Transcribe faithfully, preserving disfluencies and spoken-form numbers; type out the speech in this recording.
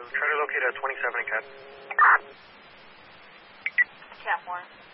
Try to locate a twenty-seven in Cap. Cap one.